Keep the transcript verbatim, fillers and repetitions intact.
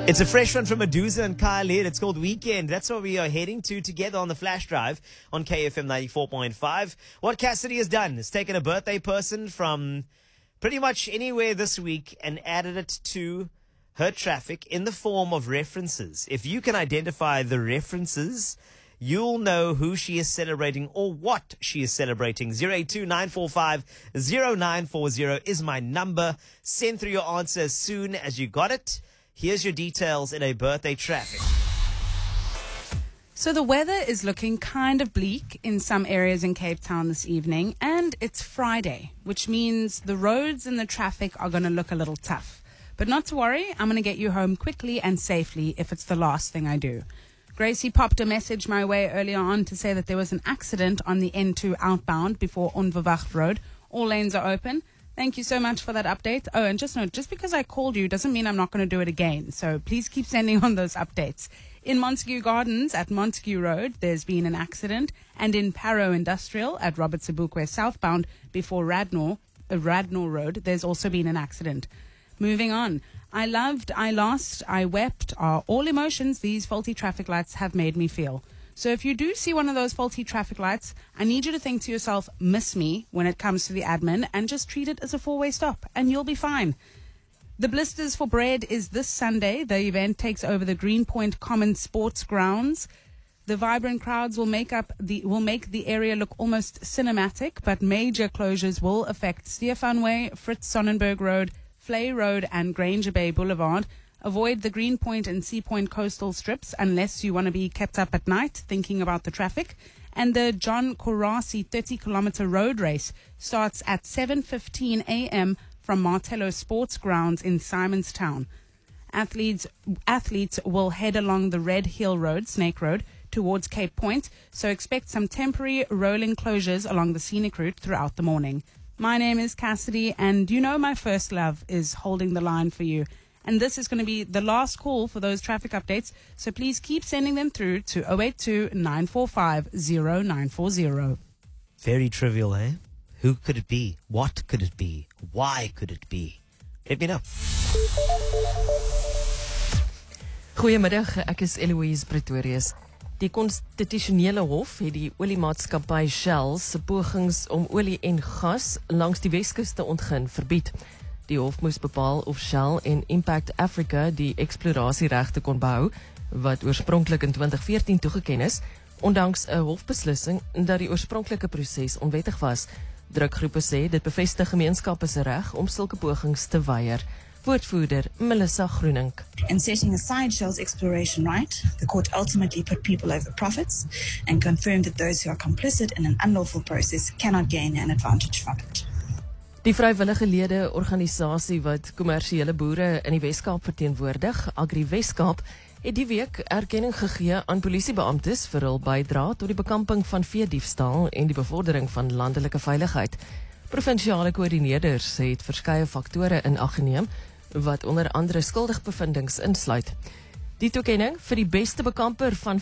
It's a fresh one from Medusa and Kyle Head. It's called Weekend. That's what we are heading to together on the Flash Drive on K F M ninety-four point five. What Cassidy has done is taken a birthday person from pretty much anywhere this week and added it to her traffic in the form of references. If you can identify the references, you'll know who she is celebrating or what she is celebrating. zero eight two nine four five zero nine four zero is my number. Send through your answer as soon as you got it. Here's your details in a birthday traffic. So the weather is looking kind of bleak in some areas in Cape Town this evening, and it's Friday, which means the roads and the traffic are going to look a little tough. But not to worry, I'm going to get you home quickly and safely if it's the last thing I do. Gracie popped a message my way earlier on to say that there was an accident on the N two outbound before Onverwacht Road. All lanes are open. Thank you so much for that update. Oh, and just note, just because I called you doesn't mean I'm not going to do it again. So please keep sending on those updates. In Montague Gardens at Montague Road, there's been an accident. And in Parow Industrial at Robert Sobukwe southbound before Radnor, uh, Radnor Road, there's also been an accident. Moving on. I loved, I lost, I wept are all emotions these faulty traffic lights have made me feel. So if you do see one of those faulty traffic lights, I need you to think to yourself, miss me when it comes to the admin, and just treat it as a four-way stop, and you'll be fine. The Blisters for Bread is this Sunday. The event takes over the Greenpoint Common Sports Grounds. The vibrant crowds will make up the will make the area look almost cinematic, but major closures will affect Stefan Way, Fritz Sonnenberg Road, Flay Road, and Granger Bay Boulevard. Avoid the Greenpoint and Sea Point coastal strips unless you want to be kept up at night thinking about the traffic. And the John Korasi thirty kilometer road race starts at seven fifteen a.m. from Martello Sports Grounds in Simonstown. Athletes athletes will head along the Red Hill Road, Snake Road, towards Cape Point, so expect some temporary rolling closures along the scenic route throughout the morning. My name is Cassidy, and you know my first love is holding the line for you. And this is going to be the last call for those traffic updates, so please keep sending them through to zero eight two nine four five zero nine four zero. Very trivial, eh? Who could it be? What could it be? Why could it be? Let me know. Goeiemiddag, ek is Eloise Pretorius. Die Konstitusionele Hof het die oliemaatskappy Shell se pogings om olie en gas langs die Weskus te ontgin verbied. Die hof moes bepaal of Shell en Impact Africa die eksploratieregte kon behou, wat oorspronklik in twintig veertien toegeken is, ondanks 'n hofbeslissing dat die oorspronklike proses onwettig was. Drukgroepe sê dit bevestig gemeenskappe se reg om sulke pogings te weier. Woordvoerder Melissa Groenink. In setting aside Shell's exploration right, the court ultimately put people over profits and confirmed that those who are complicit in an unlawful process cannot gain an advantage from it. Die vrywillige lede organisasie wat kommersiële boere in die Weskaap verteenwoordig, Agri Weskaap, het die week erkenning gegee aan polisiebeamptes vir hul bydrae tot die bekamping van veediefstal en die bevordering van landelike veiligheid. Provinsiale koördineerders het verskeie faktore in ag geneem, wat onder andere skuldigbevindings insluit. Die toekenning vir die beste bekamper van